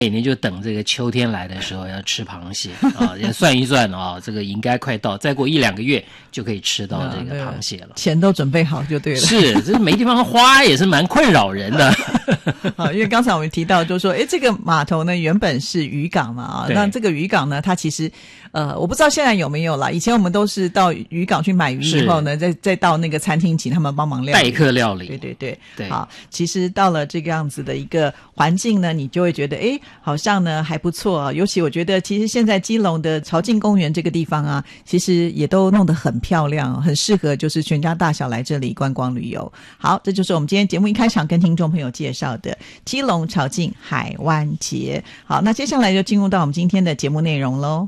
每年就等这个秋天来的时候要吃螃蟹啊，也算一算啊，这个应该快到，再过1-2个月就可以吃到这个螃蟹了。 钱都准备好就对了。 是，这没地方花也是蛮困扰人的。 好，因为刚才我们提到就是说，这个码头呢原本是渔港嘛啊，那这个渔港呢，它其实我不知道现在有没有啦。以前我们都是到渔港去买鱼以后呢，再到那个餐厅请他们帮忙料理， 代客料理。 对。好，其实到了这个样子的一个环境呢，你就会觉得好像呢还不错啊。尤其我觉得其实现在基隆的潮境公园这个地方啊，其实也都弄得很漂亮，很适合就是全家大小来这里观光旅游。好，这就是我们今天节目一开场跟听众朋友介绍的基隆潮境海湾节。好，那接下来就进入到我们今天的节目内容咯。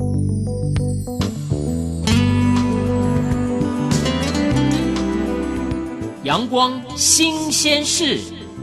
阳光新鲜事。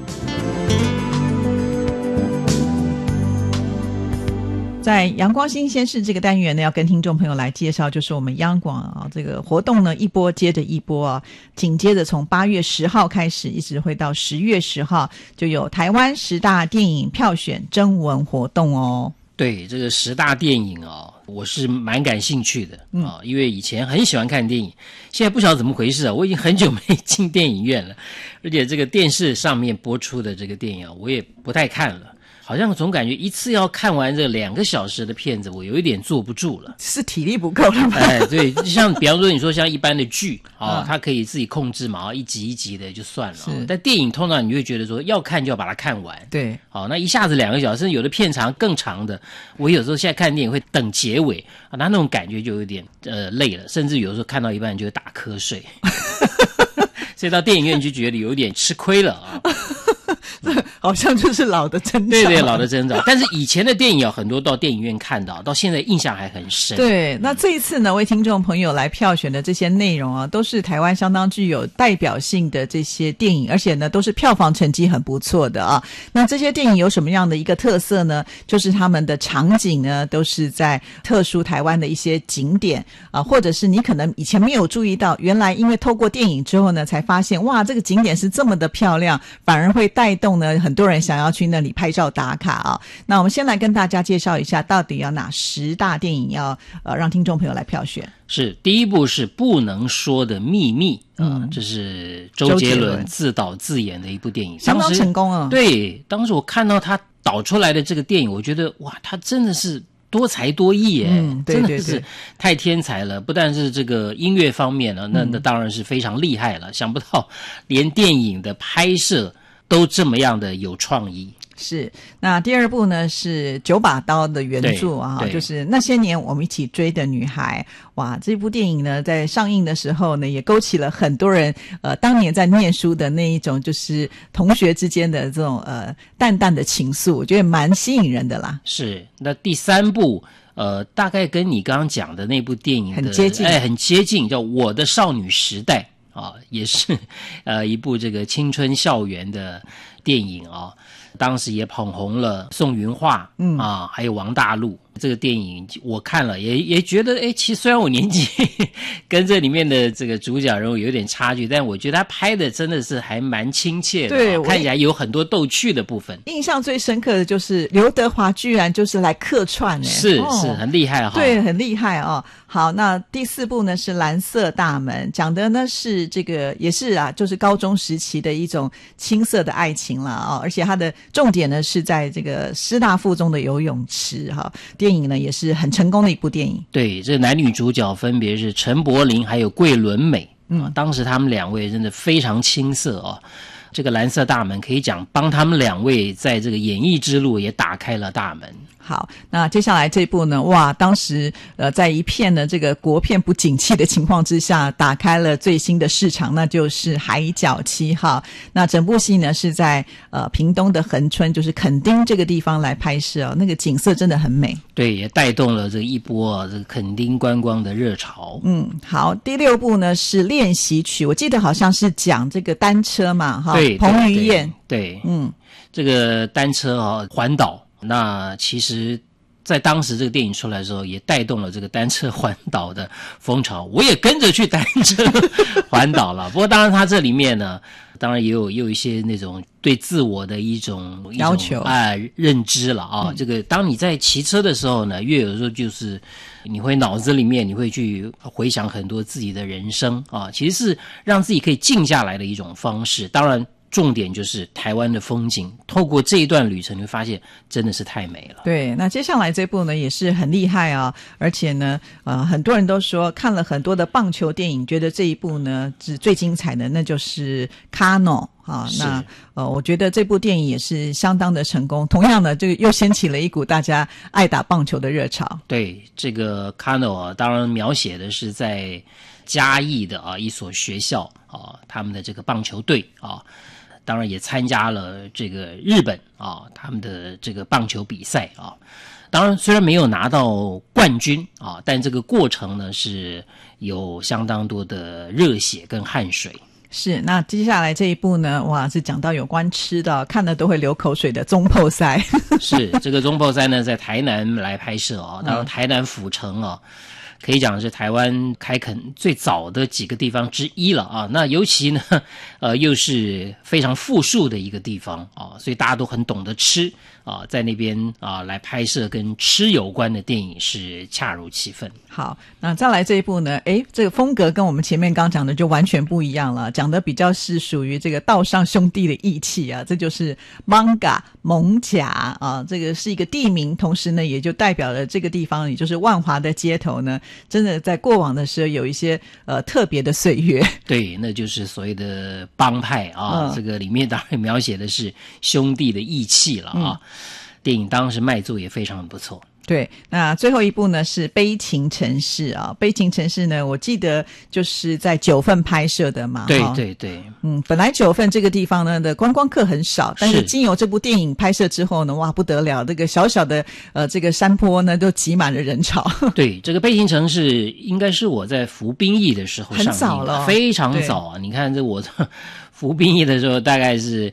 在阳光新鲜事这个单元呢，要跟听众朋友来介绍，就是我们央广啊这个活动呢一波接着一波啊，紧接着从8月10号开始，一直会到10月10号，就有台湾10大电影票选征文活动哦。 对，这个10大电影我是蛮感兴趣的因为以前很喜欢看电影，现在不晓得怎么回事我已经很久没进电影院了，而且这个电视上面播出的这个电影我也不太看了。好像总感觉一次要看完这2个小时的片子，我有一点坐不住了， 是体力不够了吗？ 对，就像比方说你说像一般的剧它可以自己控制嘛，一集一集的就算了但电影通常你会觉得说要看就要把它看完， 对， 那一下子2个小时，甚至有的片长更长的，我有时候现在看电影会等结尾那种感觉就有点累了，甚至有时候看到一半就会打瞌睡所以到电影院就觉得有点吃亏了好像就是老的征兆。 对，老的征兆。但是以前的电影有很多到电影院看到现在印象还很深。 对，那这一次呢，为听众朋友来票选的这些内容啊，都是台湾相当具有代表性的这些电影，而且呢都是票房成绩很不错的啊。那这些电影有什么样的一个特色呢？就是他们的场景呢都是在特殊台湾的一些景点或者是你可能以前没有注意到，原来因为透过电影之后呢才发现，哇，这个景点是这么的漂亮，反而会带动呢很多人想要去那里拍照打卡那我们先来跟大家介绍一下，到底要哪10大电影要让听众朋友来票选。 是，第一部是不能说的秘密这是周杰伦自导自演的一部电影， 相当成功对，当时我看到他导出来的这个电影，我觉得哇，他真的是多才多艺耶对， 真的是太天才了。不但是这个音乐方面呢，那当然是非常厉害了，想不到连电影的拍摄都这么样的有创意。 是，那第二部呢是9把刀的原著就是那些年我们一起追的女孩。哇，这部电影呢在上映的时候呢，也勾起了很多人当年在念书的那一种就是同学之间的这种淡淡的情愫，我觉得蛮吸引人的啦。 是，那第3部大概跟你刚刚讲的那部电影的很接近很接近，叫《我的少女时代》也是一部这个青春校园的电影当时也捧红了宋云桦还有王大陆。这个电影我看了也觉得其实虽然我年纪跟这里面的这个主角人物有点差距，但我觉得他拍的真的是还蛮亲切的，对，看起来有很多逗趣的部分。 印象最深刻的就是刘德华居然就是来客串是很厉害对，很厉害好，那第4部呢是蓝色大门，讲的呢是这个也是就是高中时期的一种青涩的爱情啦而且它的重点呢是在这个师大附中的游泳池电影呢也是很成功的一部电影。 对，这男女主角分别是陈柏霖还有桂纶镁当时他们2位真的非常青涩这个蓝色大门可以讲帮他们2位在这个演艺之路也打开了大门。 好，那接下来这部呢，哇，当时在一片呢这个国片不景气的情况之下，打开了最新的市场，那就是《海角7号》。那整部戏呢是在屏东的恒春，就是垦丁这个地方来拍摄那个景色真的很美。 对，也带动了这一波这个垦丁观光的热潮。 好，第6部呢是练习曲，我记得好像是讲这个单车嘛对， 彭于晏。 对，这个单车环岛。那其实在当时这个电影出来的时候也带动了这个单车环岛的风潮，我也跟着去单车环岛了。不过当然它这里面呢当然也有一些那种对自我的一种要求认知了啊。这个当你在骑车的时候呢，越有的时候就是你会脑子里面你会去回想很多自己的人生啊，其实是让自己可以静下来的一种方式。当然重点就是台湾的风景，透过这一段旅程你会发现真的是太美了。 对，那接下来这部呢也是很厉害啊，而且呢很多人都说看了很多的棒球电影，觉得这一部呢是最精彩的，那就是Kano啊。那我觉得这部电影也是相当的成功，同样的这个又掀起了一股大家爱打棒球的热潮。 对，这个 Kano 啊，当然描写的是在嘉义的一所学校啊，他们的这个棒球队啊，当然也参加了这个日本他们的这个棒球比赛啊。当然虽然没有拿到冠军啊，但这个过程呢是有相当多的热血跟汗水。 是，那接下来这一部呢，哇，是讲到有关吃的，看了都会流口水的中破塞。 是，这个中破塞呢在台南来拍摄当然台南府城可以讲是台湾开垦最早的几个地方之一了那尤其呢又是非常富庶的一个地方所以大家都很懂得吃在那边来拍摄跟吃有关的电影是恰如其分。 好，那再来这一部呢，这个风格跟我们前面刚讲的就完全不一样了，讲的比较是属于这个道上兄弟的义气这就是艋舺这个是一个地名，同时呢也就代表了这个地方也就是万华的街头呢，真的在过往的时候有一些特别的岁月。 对，那就是所谓的帮派这个里面当然描写的是兄弟的义气了电影当时卖座也非常不错。 对，那最后一部呢是悲情城市悲情城市呢我记得就是在九份拍摄的嘛。 对对对， 本来九份这个地方呢的观光客很少，但是经由这部电影拍摄之后呢，哇不得了，这个小小的这个山坡呢都挤满了人潮。 对，这个悲情城市应该是我在服兵役的时候上映的， 很早了， 非常早你看这我服兵役的时候大概是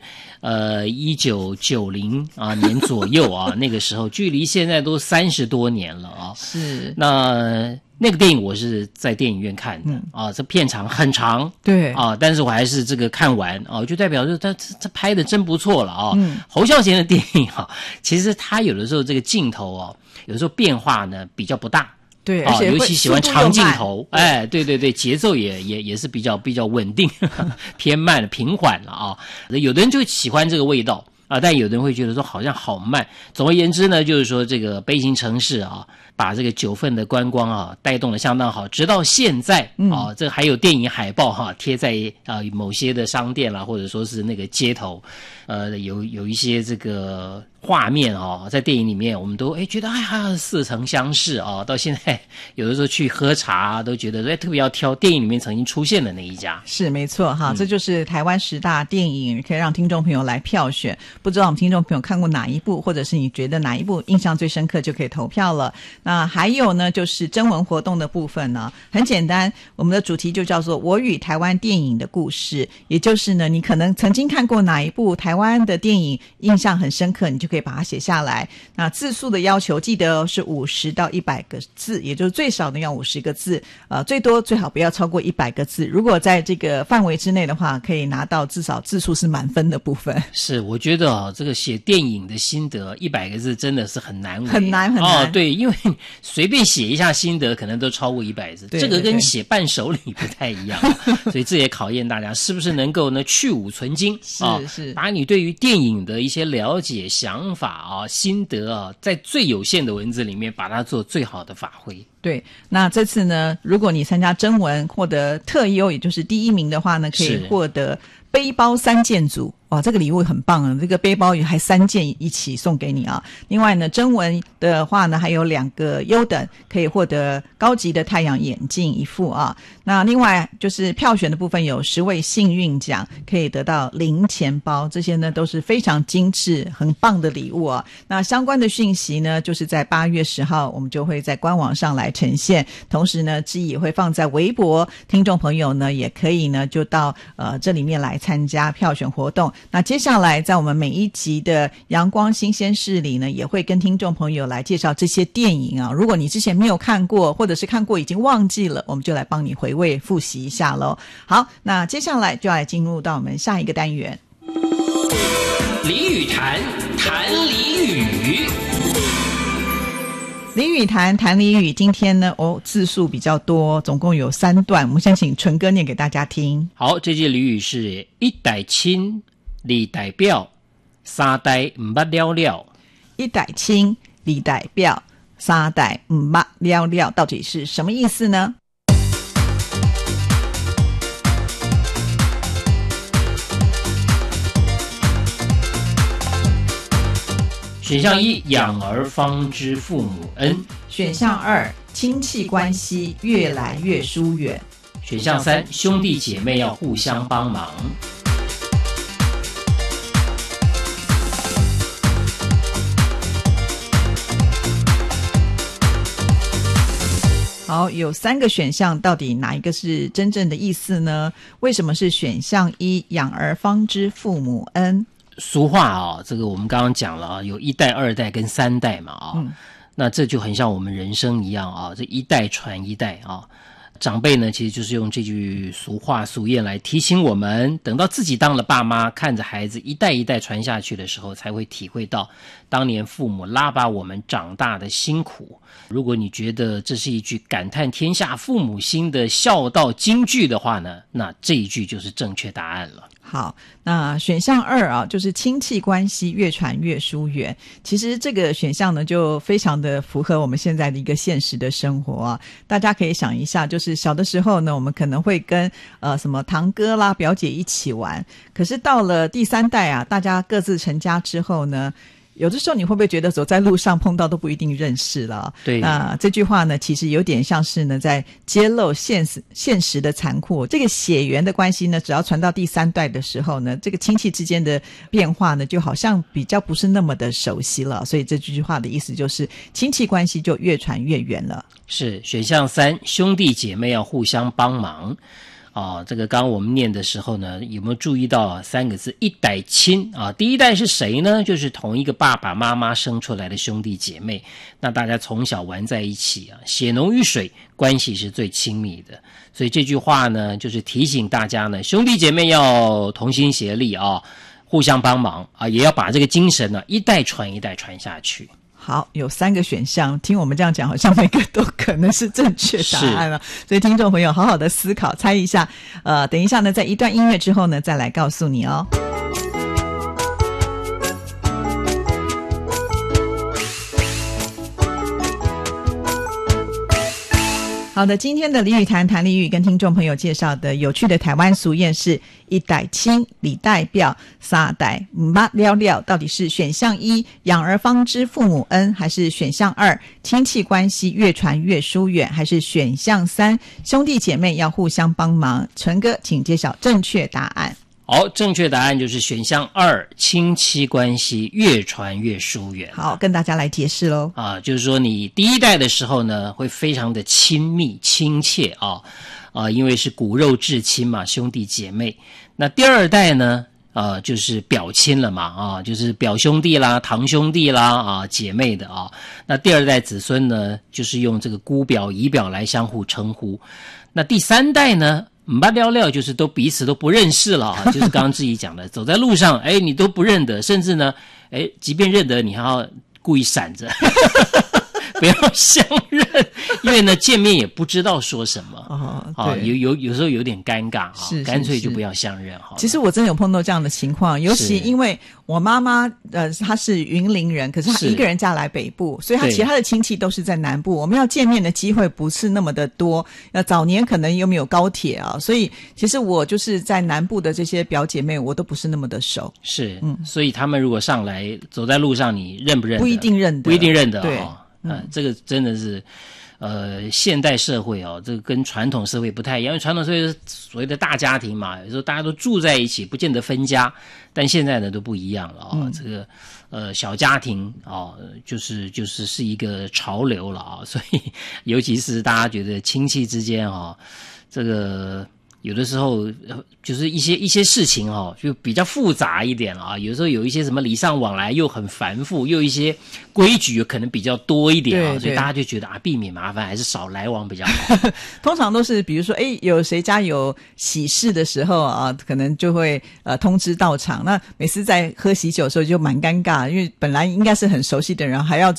1990年左右那个时候距离现在都30多年了是， 那个电影我是在电影院看的这片长很长， 对但是我还是这个看完就代表说他拍的真不错了侯孝贤的电影其实他有的时候这个镜头有的时候变化呢比较不大。 对，而且尤其喜欢长镜头，对对对，节奏也是比较稳定，偏慢平缓了有的人就喜欢这个味道但有的人会觉得说好像好慢。总而言之呢，就是说这个悲情城市把这个九份的观光带动得相当好，直到现在这还有电影海报贴在某些的商店啦，或者说是那个街头，有一些这个画面在电影里面我们都觉得似曾相识到现在有的时候去喝茶都觉得特别要挑电影里面曾经出现的那一家。 是没错这就是台湾10大电影，可以让听众朋友来票选。不知道我们听众朋友看过哪一部，或者是你觉得哪一部印象最深刻，就可以投票了。那还有呢就是征文活动的部分呢，很简单，我们的主题就叫做我与台湾电影的故事，也就是呢你可能曾经看过哪一部台湾的电影印象很深刻，你就可以把它写下来。那字数的要求记得是50到100个字，也就是最少的要50个字，最多最好不要超过100个字。如果在这个范围之内的话，可以拿到至少字数是满分的部分。 是，我觉得这个写电影的心得100个字真的是很难为， 很难对，因为随便写一下心得可能都超过100字，这个跟写伴手礼不太一样所以这也考验大家是不是能够呢去芜存菁是把你对于电影的一些了解想法心得在最有限的文字里面把它做最好的发挥。 对，那这次呢如果你参加征文获得特优，也就是第1名的话呢，可以获得背包3件组。哇，这个礼物很棒这个背包也还3件一起送给你另外呢征文的话呢还有2个优等，可以获得高级的太阳眼镜1副那另外就是票选的部分有10位幸运奖，可以得到零钱包，这些呢都是非常精致很棒的礼物那相关的讯息呢就是在8月10号我们就会在官网上来呈现，同时呢志毅也会放在微博，听众朋友呢也可以呢就到这里面来参加票选活动。 那接下来在我们每一集的阳光新鲜事里呢，也会跟听众朋友来介绍这些电影啊。如果你之前没有看过，或者是看过已经忘记了，我们就来帮你回味复习一下咯。好，那接下来就要来进入到我们下一个单元。 俚语谈，谈俚语。 俚语谈，谈俚语。今天呢，字数比较多，总共有3段，我们先请纯哥念给大家听。 好，这句俚语是一代亲，二代表，三代唔捌了了。 一代亲，二代表，三代唔捌了了，到底是什么意思呢？ 选项1，养儿方知父母恩。 选项2，亲戚关系越来越疏远。 选项3，兄弟姐妹要互相帮忙。 好，有3个选项，到底哪一个是真正的意思呢？为什么是选项1，养儿方知父母恩？ 俗话啊，这个我们刚刚讲了啊，有1代、2代跟3代嘛啊，那这就很像我们人生一样啊，这一代传1代啊。长辈呢，其实就是用这句俗话俗谚来提醒我们，等到自己当了爸妈，看着孩子一代一代传下去的时候，才会体会到当年父母拉拔我们长大的辛苦。如果你觉得这是一句感叹天下父母心的孝道金句的话呢，那这一句就是正确答案了。 好，那选项2啊，就是亲戚关系越传越疏远。其实这个选项呢，就非常的符合我们现在的一个现实的生活啊。大家可以想一下，就是小的时候呢，我们可能会跟什么堂哥啦、表姐一起玩，可是到了第3代啊，大家各自成家之后呢，有的时候你会不会觉得走在路上碰到都不一定认识了？ 对， 那这句话呢，其实有点像是呢在揭露现实的残酷。这个血缘的关系呢，只要传到第3代的时候呢，这个亲戚之间的变化呢，就好像比较不是那么的熟悉了。所以这句话的意思就是亲戚关系就越传越远了。 是选项3，兄弟姐妹要互相帮忙。这个刚刚我们念的时候呢，有没有注意到3个字一代亲啊？第一代是谁呢？就是同一个爸爸妈妈生出来的兄弟姐妹，那大家从小玩在一起啊，血浓于水，关系是最亲密的。所以这句话呢，就是提醒大家呢，兄弟姐妹要同心协力啊，互相帮忙啊，也要把这个精神呢一代传一代传下去。 好，有3个选项，听我们这样讲，好像每个都可能是正确答案了。所以听众朋友好好的思考，猜一下。等一下呢，在一段音乐之后呢，再来告诉你哦。好的，今天的俚语谈，谈俚语跟听众朋友介绍的有趣的台湾俗谚是一代亲，二代表，三代唔捌了了，到底是选项1，养儿方知父母恩，还是选项2，亲戚关系越传越疏远，还是选项3，兄弟姐妹要互相帮忙？纯哥请揭晓正确答案。 好，正确答案就是选项2，亲戚关系越传越疏远。 好，跟大家来解释咯。 就是说你第1代的时候呢，会非常的亲密亲切因为是骨肉至亲嘛，兄弟姐妹。那第2代呢，就是表亲了嘛，就是表兄弟啦、堂兄弟啦姐妹的那第2代子孙呢，就是用这个姑表、姨表来相互称呼。那第3代呢，唔捌了了，就是都彼此都不认识了就是刚刚志怡讲的，走在路上，你都不认得，甚至呢，即便认得，你还要故意闪着。不要相认，因为呢见面也不知道说什么有时候有点尴尬干脆就不要相认好了。 其实我真的有碰到这样的情况，尤其因为我妈妈她是云林人，可是她一个人嫁来北部，所以她其他的亲戚都是在南部，我们要见面的机会不是那么的多。早年可能又没有高铁所以其实我就是在南部的这些表姐妹我都不是那么的熟。 是所以他们如果上来走在路上，你认不认得？ 不一定认得， 不一定认得。 对这个真的是现代社会这个跟传统社会不太一样，因为传统社会是所谓的大家庭嘛，有时候大家都住在一起，不见得分家，但现在呢都不一样了这个小家庭就是一个潮流了所以尤其是大家觉得亲戚之间这个有的时候就是一些事情就比较复杂一点啊。有时候有一些什么礼尚往来又很繁复，又一些规矩可能比可能比较多一点啊，所以大家就觉得避免麻烦还是少来往比较好。 通常都是比如说有谁家有喜事的时候啊，可能就会通知到场。那每次在喝喜酒的时候就蛮尴尬，因为本来应该是很熟悉的人，还要